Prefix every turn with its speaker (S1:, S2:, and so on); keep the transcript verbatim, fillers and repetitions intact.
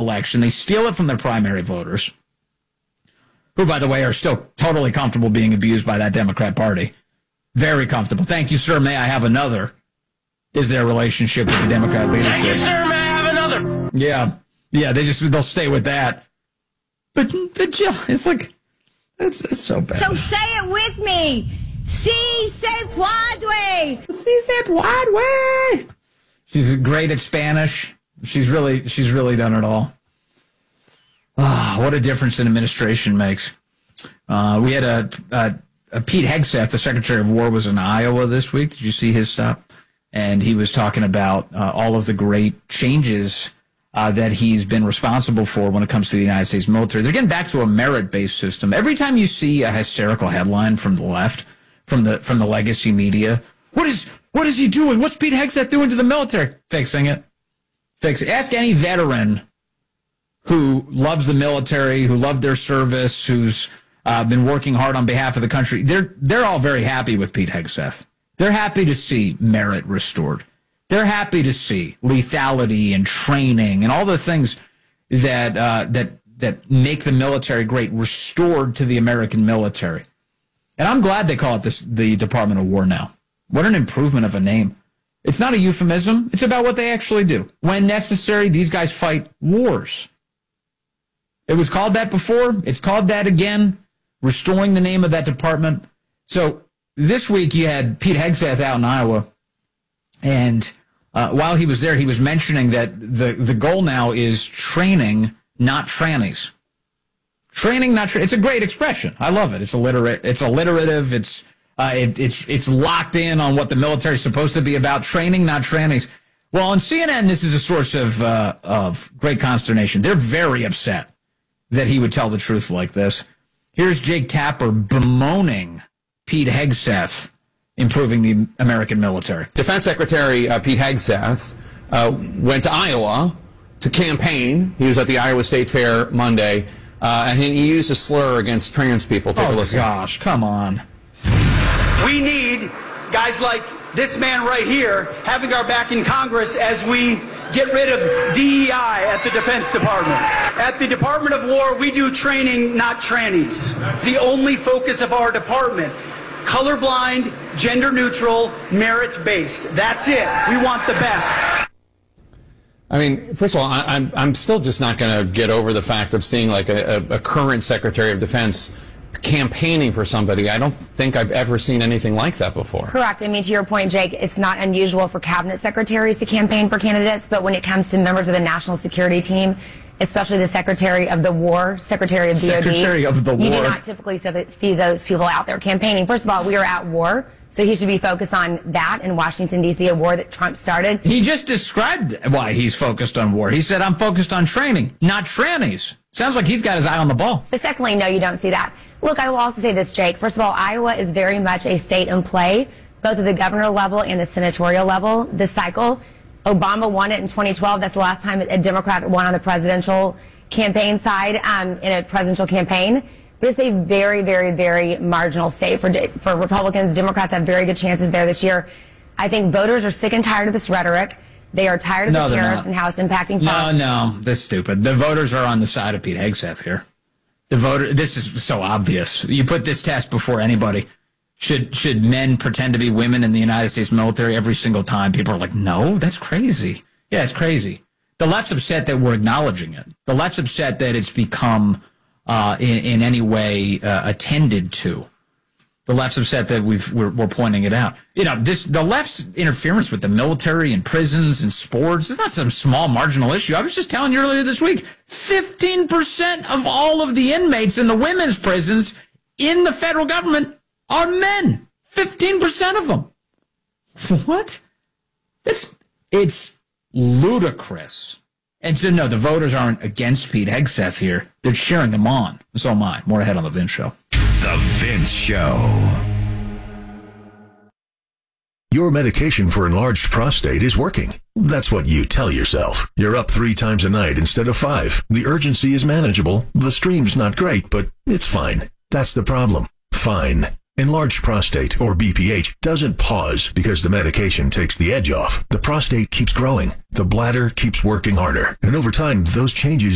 S1: election. They steal it from their primary voters, who, by the way, are still totally comfortable being abused by that Democrat Party. Very comfortable. Thank you, sir. May I have another? Is their relationship with the Democrat leadership.
S2: Thank you, sir. May I have another?
S1: Yeah. Yeah, they just, they'll stay with that. But, but Jill, it's like, it's, it's so bad.
S3: So say it with me. Si se puede.
S1: Si se puede. She's great at Spanish. She's really, she's really done it all. Ah, what a difference an administration makes. Uh, we had a, a, a Pete Hegseth, the Secretary of War, was in Iowa this week. Did you see his stuff? And he was talking about uh, all of the great changes uh, that he's been responsible for when it comes to the United States military. They're getting back to a merit-based system. Every time you see a hysterical headline from the left, from the from the legacy media, what is what is he doing? What's Pete Hegseth doing to the military? Fixing it. Fix it. Ask any veteran who loves the military, who loved their service, who's uh, been working hard on behalf of the country. They're they're all very happy with Pete Hegseth. They're happy to see merit restored. They're happy to see lethality and training and all the things that uh, that that make the military great restored to the American military. And I'm glad they call it this, the Department of War now. What an improvement of a name. It's not a euphemism. It's about what they actually do. When necessary, these guys fight wars. It was called that before. It's called that again, restoring the name of that department. So this week you had Pete Hegseth out in Iowa, and uh, while he was there, he was mentioning that the, the goal now is training, not trannies. Training, not tra- it's a great expression. I love it. It's alliterate. It's alliterative. It's uh, it, it's it's locked in on what the military is supposed to be about. Training, not trannies. Well, on C N N, this is a source of uh, of great consternation. They're very upset that he would tell the truth like this. Here's Jake Tapper bemoaning Pete Hegseth improving the American military.
S4: Defense Secretary uh, Pete Hegseth uh, went to Iowa to campaign. He was at the Iowa State Fair Monday, uh, and he used a slur against trans people. Take
S1: oh,
S4: a listen.
S1: gosh, come on.
S5: We need guys like this man right here having our back in Congress as we get rid of D E I at the Defense Department. At the Department of War, we do training, not trannies. The only focus of our department. Colorblind, gender neutral, merit based. That's it. We want the best.
S4: I mean, first of all, I, I'm I'm still just not going to get over the fact of seeing like a, a, a current Secretary of Defense campaigning for somebody. I don't think I've ever seen anything like that before.
S6: Correct. I mean, to your point, Jake, it's not unusual for cabinet secretaries to campaign for candidates, but when it comes to members of the national security team, especially the Secretary of the War, Secretary of D O D,
S1: Secretary of the
S6: you
S1: War.
S6: do not typically see those people out there campaigning. First of all, we are at war, so he should be focused on that in Washington, D C, a war that Trump started.
S1: He just described why he's focused on war. He said, I'm focused on training, not trannies. Sounds like he's got his eye on the ball.
S6: But secondly, no, you don't see that. Look, I will also say this, Jake. First of all, Iowa is very much a state in play, both at the governor level and the senatorial level. This cycle, Obama won it in twenty twelve. That's the last time a Democrat won on the presidential campaign side um, in a presidential campaign. But it's a very, very, very marginal state for for Republicans. Democrats have very good chances there this year. I think voters are sick and tired of this rhetoric. They are tired of
S1: No,
S6: the
S1: they're
S6: tariffs
S1: not.
S6: and how it's impacting
S1: No,
S6: farms.
S1: no, that's stupid. The voters are on the side of Pete Hegseth here. The voter, this is so obvious. You put this test before anybody. Should should men pretend to be women in the United States military every single time? People are like, no, that's crazy. Yeah, it's crazy. The left's upset that we're acknowledging it. The left's upset that it's become uh, in, in any way uh, attended to. The left's upset that we've, we're, we're pointing it out. You know, this the left's interference with the military and prisons and sports is not some small marginal issue. I was just telling you earlier this week, fifteen percent of all of the inmates in the women's prisons in the federal government are men. fifteen percent of them. What? It's, it's ludicrous. And so, no, the voters aren't against Pete Hegseth here. They're cheering him on. So am I. More ahead on The Vince Show.
S7: The Vince Show. Your medication for enlarged prostate is working. That's what you tell yourself. You're up three times a night instead of five. The urgency is manageable. The stream's not great, but it's fine. That's the problem. Fine. Enlarged prostate, or B P H, doesn't pause because the medication takes the edge off. The prostate keeps growing. The bladder keeps working harder. And over time, those changes